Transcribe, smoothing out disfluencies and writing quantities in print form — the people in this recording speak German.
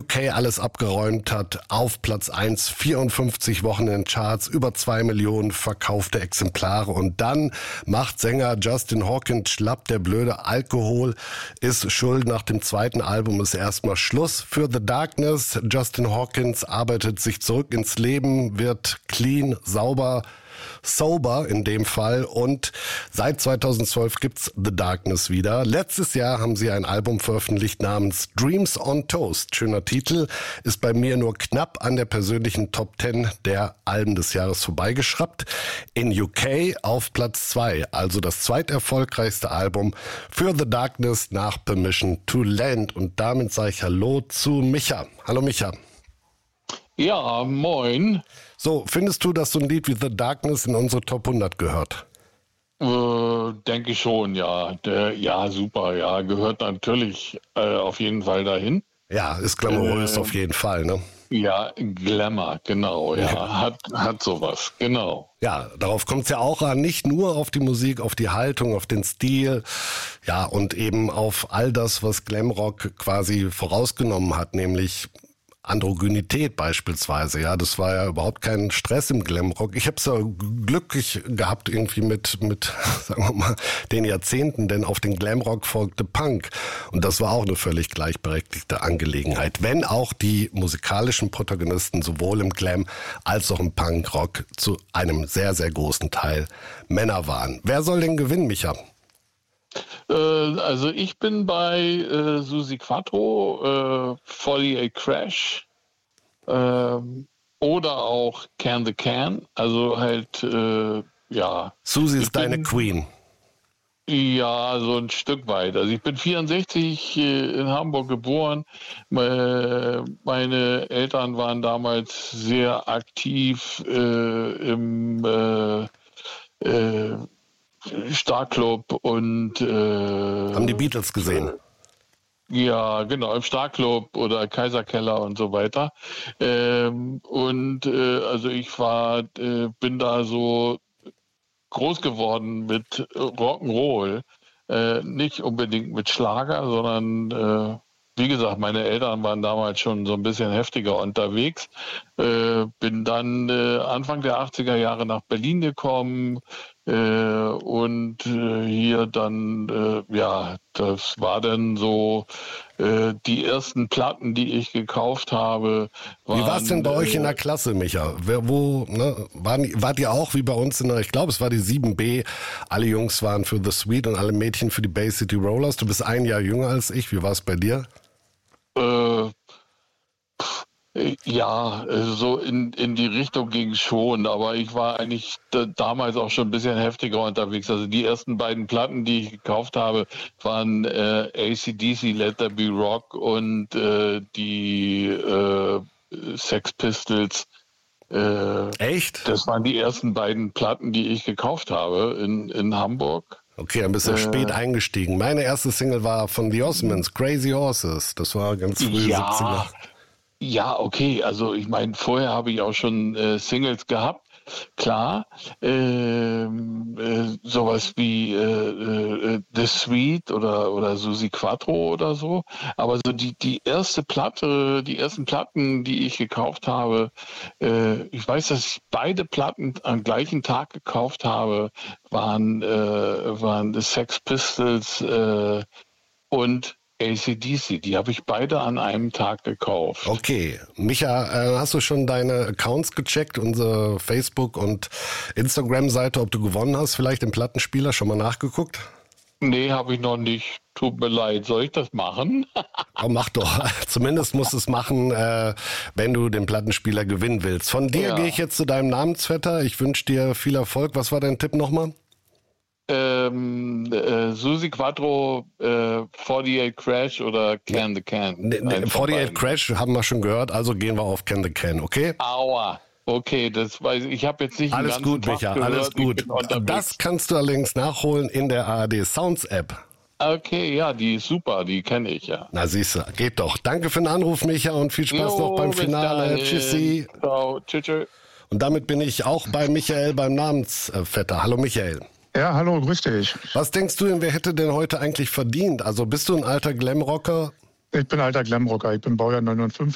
UK alles abgeräumt hat. Auf Platz 1, 54 Wochen in den Charts, über 2 Millionen verkaufte Exemplare. Und dann macht Sänger Justin Hawkins schlapp. Der blöde Alkohol ist schuld. Nach dem zweiten Album ist erstmal Schluss für The Darkness. Justin Hawkins arbeitet sich zurück ins Leben, wird clean, sauber, sober in dem Fall, und seit 2012 gibt's The Darkness wieder. Letztes Jahr haben sie ein Album veröffentlicht namens Dreams on Toast. Schöner Titel, ist bei mir nur knapp an der persönlichen Top 10 der Alben des Jahres vorbeigeschraubt. In UK auf Platz 2, also das zweiterfolgreichste Album für The Darkness nach Permission to Land. Und damit sage ich Hallo zu Micha. Hallo Micha. Ja, moin. So, findest du, dass so ein Lied wie The Darkness in unsere Top 100 gehört? Denke ich schon, ja. Ja, super, ja. Gehört natürlich auf jeden Fall dahin. Ja, ist glamourös auf jeden Fall, ne? Ja, Glamour, genau, ja. Hat sowas, genau. Ja, darauf kommt es ja auch an, nicht nur auf die Musik, auf die Haltung, auf den Stil, ja, und eben auf all das, was Glamrock quasi vorausgenommen hat, nämlich Androgynität beispielsweise, ja, das war ja überhaupt kein Stress im Glamrock. Ich habe es ja glücklich gehabt irgendwie mit sagen wir mal, den Jahrzehnten, denn auf den Glamrock folgte Punk und das war auch eine völlig gleichberechtigte Angelegenheit, wenn auch die musikalischen Protagonisten sowohl im Glam als auch im Punkrock zu einem sehr, sehr großen Teil Männer waren. Wer soll denn gewinnen, Micha? Also ich bin bei Suzi Quatro, 48 Crash oder auch Can the Can. Also halt, ja. Suzi ist deine Queen. Ja, so ein Stück weit. Also ich bin 64 in Hamburg geboren. Meine Eltern waren damals sehr aktiv im Starclub und haben die Beatles gesehen? Ja, genau, im Starclub oder Kaiserkeller und so weiter. Also ich bin da so groß geworden mit Rock'n'Roll, nicht unbedingt mit Schlager, sondern wie gesagt, meine Eltern waren damals schon so ein bisschen heftiger unterwegs. Bin dann Anfang der 80er Jahre nach Berlin gekommen und hier dann, ja, das war dann so die ersten Platten, die ich gekauft habe. Wie war es denn bei euch in der Klasse, Micha? Wart ihr auch wie bei uns ich glaube, es war die 7B, alle Jungs waren für The Sweet und alle Mädchen für die Bay City Rollers. Du bist ein Jahr jünger als ich, wie war es bei dir? Ja, so in die Richtung ging es schon, aber ich war eigentlich damals auch schon ein bisschen heftiger unterwegs. Also die ersten beiden Platten, die ich gekauft habe, waren AC/DC, Let There Be Rock und die Sex Pistols. Echt? Das waren die ersten beiden Platten, die ich gekauft habe in Hamburg. Okay, ein bisschen spät eingestiegen. Meine erste Single war von The Osmonds, Crazy Horses. Das war ganz früh, 70er. Ja, okay. Also ich meine, vorher habe ich auch schon Singles gehabt. Klar, sowas wie The Sweet oder Suzi Quatro oder so. Aber so die ersten Platten, die ich gekauft habe, ich weiß, dass ich beide Platten am gleichen Tag gekauft habe, waren The Sex Pistols und AC/DC, die habe ich beide an einem Tag gekauft. Okay. Micha, hast du schon deine Accounts gecheckt, unsere Facebook- und Instagram-Seite, ob du gewonnen hast, vielleicht im Plattenspieler, schon mal nachgeguckt? Nee, habe ich noch nicht. Tut mir leid. Soll ich das machen? Oh, mach doch. Zumindest musst du es machen, wenn du den Plattenspieler gewinnen willst. Von dir gehe ich jetzt zu deinem Namensvetter. Ich wünsche dir viel Erfolg. Was war dein Tipp nochmal? Suzi Quatro, 48 Crash oder Can the Can? 48 Crash haben wir schon gehört, also gehen wir auf Can the Can, okay? Aua. Okay, das weiß ich. Ich habe jetzt nicht alles gut, Micha, alles gut. Das kannst du allerdings nachholen in der ARD Sounds App. Okay, ja, die ist super, die kenne ich ja. Na siehst du, geht doch. Danke für den Anruf, Micha, und viel Spaß noch beim Finale. Tschüssi. Ciao, tschüss. Und damit bin ich auch bei Michael beim Namensvetter. Hallo Michael. Ja, hallo, grüß dich. Was denkst du denn, wer hätte denn heute eigentlich verdient? Also bist du ein alter Glamrocker? Ich bin alter Glamrocker, ich bin Baujahr 59.